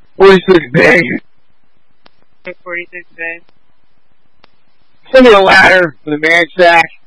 46 big. 46 big. Send me a ladder for the man shack.